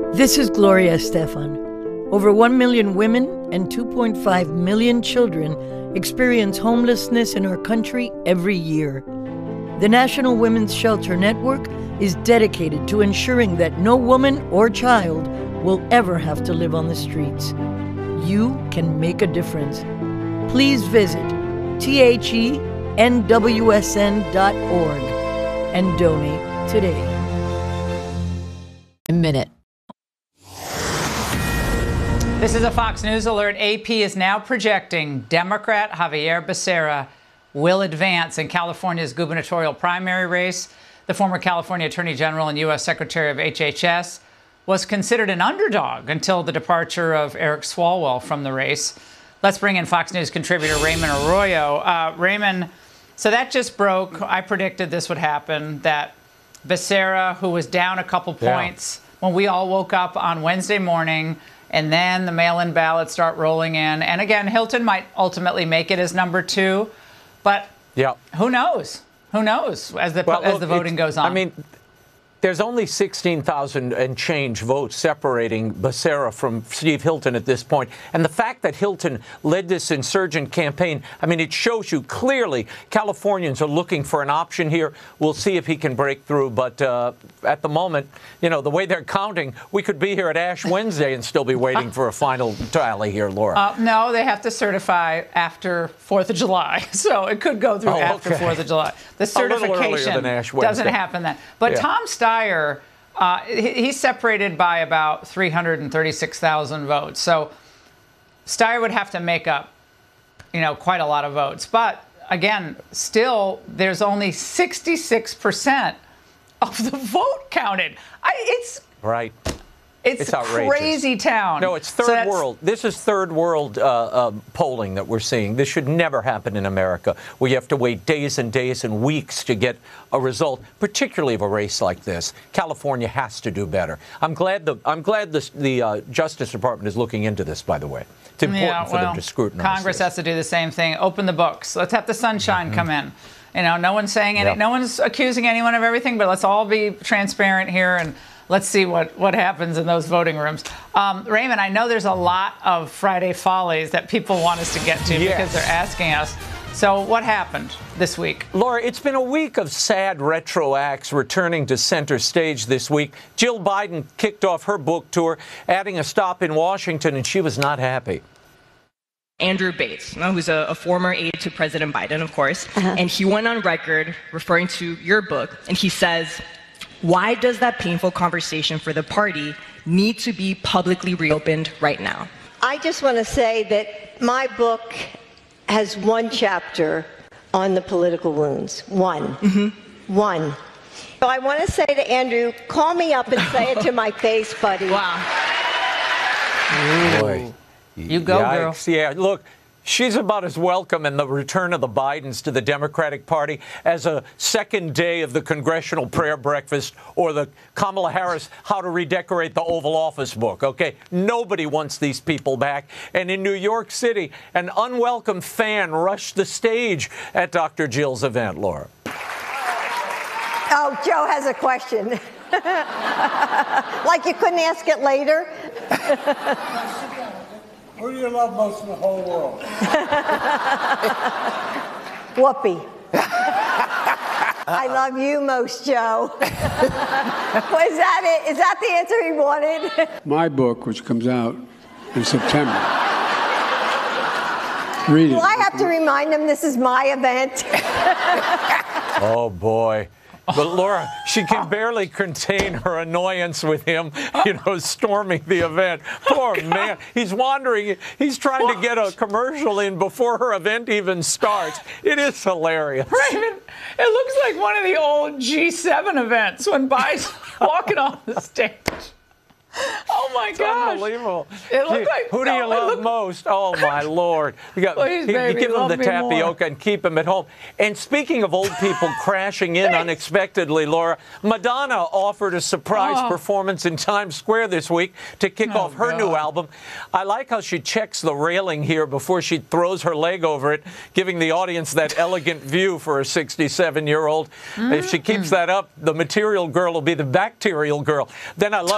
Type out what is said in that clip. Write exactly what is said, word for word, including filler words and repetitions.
This is Gloria Estefan. Over one million women and two point five million children experience homelessness in our country every year. The National Women's Shelter Network is dedicated to ensuring that no woman or child will ever have to live on the streets. You can make a difference. Please visit T H E N W S N dot org and donate today. A minute. This is a Fox News alert. A P is now projecting Democrat Xavier Becerra will advance in California's gubernatorial primary race. The former California Attorney General and U S Secretary of H H S was considered an underdog until the departure of Eric Swalwell from the race. Let's bring in Fox News contributor Raymond Arroyo. Uh, Raymond, so that just broke. I predicted this would happen, that Becerra, who was down a couple points yeah. when we all woke up on Wednesday morning, and then the mail-in ballots start rolling in. And again, Hilton might ultimately make it as number two, but yeah. who knows? Who knows as the well, as look, the voting goes on? I mean, there's only sixteen thousand and change votes separating Becerra from Steve Hilton at this point. And the fact that Hilton led this insurgent campaign, I mean, it shows you clearly Californians are looking for an option here. We'll see if he can break through. But uh, at the moment, you know, the way they're counting, we could be here at Ash Wednesday and still be waiting for a final tally here, Laura. Uh, no, they have to certify after fourth of July. So it could go through oh, after okay. fourth of July. The certification doesn't happen then. But yeah. Tom Steyer, uh, he's separated by about three hundred thirty-six thousand votes. So Steyer would have to make up, you know, quite a lot of votes. But again, still, there's only sixty-six percent of the vote counted. I, it's right. It's, it's a outrageous. Crazy town. No, it's third so world. This is third world uh, uh, polling that we're seeing. This should never happen in America, where you have to wait days and days and weeks to get a result, particularly of a race like this. California has to do better. I'm glad the I'm glad the, the uh, Justice Department is looking into this, by the way. It's important yeah, for well, them to scrutinize Congress this. has to do the same thing. Open the books. Let's have the sunshine mm-hmm. come in. You know, no one's saying any, yep. no one's accusing anyone of everything, but let's all be transparent here and let's see what, what happens in those voting rooms. Um, Raymond, I know there's a lot of Friday follies that people want us to get to yes. because they're asking us. So what happened this week? Laura, it's been a week of sad retro acts returning to center stage this week. Jill Biden kicked off her book tour, adding a stop in Washington, and she was not happy. Andrew Bates, who's a, a former aide to President Biden, of course, uh-huh. and he went on record referring to your book, and he says, why does that painful conversation for the party need to be publicly reopened right now? I just want to say that my book has one chapter on the political wounds. One. Mm-hmm. One. So I want to say to Andrew, call me up and say it to my face, buddy. Wow. Boy. You go, Yikes. girl. Yeah, look. She's about as welcome in the return of the Bidens to the Democratic Party as a second day of the Congressional Prayer Breakfast or the Kamala Harris How to Redecorate the Oval Office book, okay? Nobody wants these people back. And in New York City, an unwelcome fan rushed the stage at Doctor Jill's event, Laura. Oh, Joe has a question. Like you couldn't ask it later? Who do you love most in the whole world? Whoopi. I love you most, Joe. Was that it? Is that the answer he wanted? My book, which comes out in September. Read it. Well, I have to remind him this is my event. Oh, boy. But Laura, she can barely contain her annoyance with him, you know, storming the event. Poor oh, man. He's wandering. He's trying what? to get a commercial in before her event even starts. It is hilarious. Raymond, it looks like one of the old G seven events when Biden's walking on the stage. Oh, my it's gosh. Unbelievable. It looked like, Who do you no, love looked, most? Oh, my Lord. You got, Please, you, baby, you give him the tapioca more. and keep him at home. And speaking of old people crashing in unexpectedly, Laura, Madonna offered a surprise oh. performance in Times Square this week to kick oh, off her God. new album. I like how she checks the railing here before she throws her leg over it, giving the audience that elegant view for a sixty-seven-year-old. Mm-hmm. If she keeps that up, the material girl will be the bacterial girl. Then I love